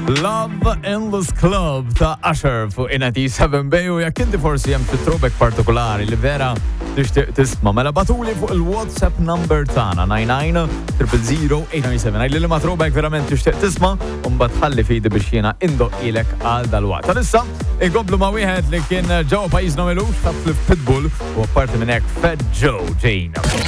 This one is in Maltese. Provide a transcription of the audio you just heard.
Love Endless Club ta' Usher fuq Inati 7 u jekk inti forsi hemm fit-throwback partikolari li vera tixtieq tisma' mela batuli fuq il-WhatsApp number tagħna 99 għajli li ma throwback verament tixtieq tisma' u mbagħad ħalli fidi biex jiena indoqilek għal dal-waqt. Issa inkomplu ma' wieħed li kien ġewwa pajjiżna milux ta' Pitbull u apparti minn hekk Fat Joe Jane.